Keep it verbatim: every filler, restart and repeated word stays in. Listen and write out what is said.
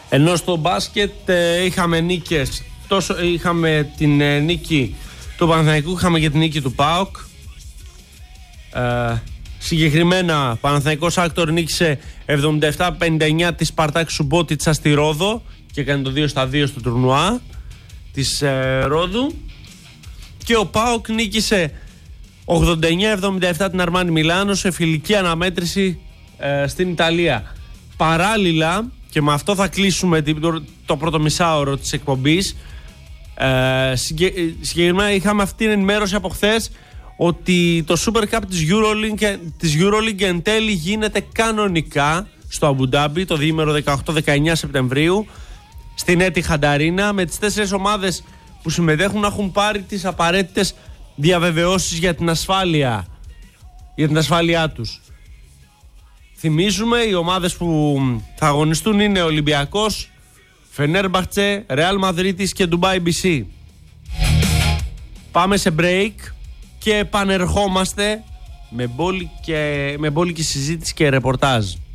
Ενώ στο μπάσκετ ε, είχαμε νίκες. Τόσο, είχαμε την ε, νίκη του Παναθηναϊκού, είχαμε και την νίκη του ΠΑΟΚ. Ε, συγκεκριμένα, Παναθηναϊκός Άκτορ νίκησε εβδομήντα επτά πενήντα εννιά τη Σπαρτάκ Σουμπότιτσα στη Ρόδο και έκανε το δύο στα δύο στο τουρνουά της ε, Ρόδου. Και ο ΠΑΟΚ νίκησε ογδόντα εννιά εβδομήντα επτά την Αρμάνι Μιλάνο σε φιλική αναμέτρηση ε, στην Ιταλία. Παράλληλα, και με αυτό θα κλείσουμε το, το πρώτο μισάωρο της εκπομπής, ε, συγκε, συγκεκριμένα είχαμε αυτή την ενημέρωση από χθες ότι το Super Cup της EuroLeague, της EuroLeague εν τέλει γίνεται κανονικά στο Αμπουντάμπι το διήμερο δεκαοκτώ δεκαεννιά Σεπτεμβρίου στην Etihad Arena, με τις τέσσερις ομάδες που συμμετέχουν να έχουν πάρει τις απαραίτητες διαβεβαιώσεις για την ασφάλεια, για την ασφάλειά τους. Θυμίζουμε, οι ομάδες που θα αγωνιστούν είναι Ολυμπιακός, Φενέρμπαχτσε, Ρεάλ Μαδρίτης και Ντουμπάι μπι σι. Πάμε σε break και επανερχόμαστε με μπόλικη, με μπόλικη συζήτηση και ρεπορτάζ.